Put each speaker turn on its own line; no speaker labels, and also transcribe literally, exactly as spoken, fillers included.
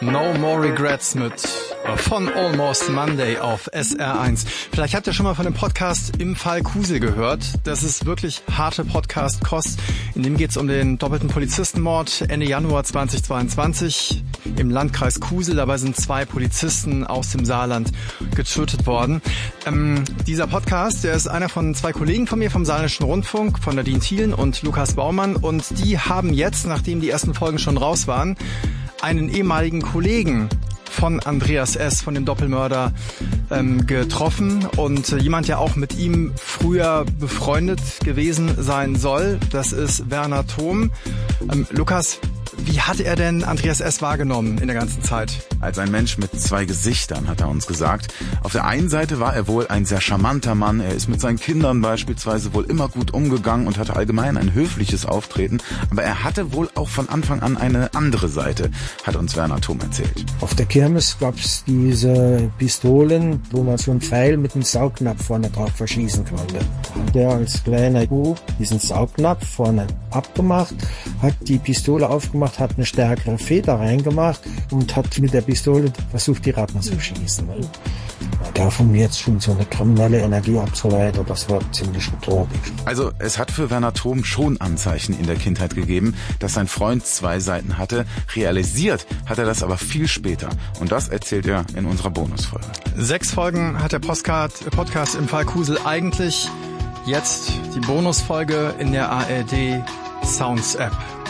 No More Regrets mit von Almost Monday auf S R eins. Vielleicht habt ihr schon mal von dem Podcast Im Fall Kusel gehört. Das ist wirklich harte Podcast-Kost. In dem geht es um den doppelten Polizistenmord Ende Januar zweitausendzweiundzwanzig im Landkreis Kusel. Dabei sind zwei Polizisten aus dem Saarland getötet worden. Ähm, dieser Podcast, der ist einer von zwei Kollegen von mir vom Saarländischen Rundfunk, von Nadine Thielen und Lukas Baumann. Und die haben jetzt, nachdem die ersten Folgen schon raus waren, einen ehemaligen Kollegen von Andreas S., von dem Doppelmörder, ähm, getroffen und äh, jemand, der auch mit ihm früher befreundet gewesen sein soll. Das ist Werner Thom. Ähm, Lukas, wie hat er denn Andreas S. wahrgenommen in der ganzen Zeit?
Als ein Mensch mit zwei Gesichtern, hat er uns gesagt. Auf der einen Seite war er wohl ein sehr charmanter Mann. Er ist mit seinen Kindern beispielsweise wohl immer gut umgegangen und hatte allgemein ein höfliches Auftreten. Aber er hatte wohl auch von Anfang an eine andere Seite, hat uns Werner Thom erzählt.
Auf der Kirmes gab es diese Pistolen, wo man so einen Pfeil mit einem Saugnapf vorne drauf verschießen konnte. Der als kleiner Bub diesen Saugnapf vorne abgemacht, hat die Pistole aufgemacht, hat eine stärkere Feder reingemacht und hat mit der Pistole versucht, die Ratten zu schießen. Davon jetzt schon so eine kriminelle Energie abzuleiten, das war ziemlich utopisch.
Also es hat für Werner Thom schon Anzeichen in der Kindheit gegeben, dass sein Freund zwei Seiten hatte. Realisiert hat er das aber viel später. Und das erzählt er in unserer Bonusfolge.
Sechs Folgen hat der Postcard, Podcast Im Fall Kusel eigentlich. Jetzt die Bonusfolge in der A R D Sounds App.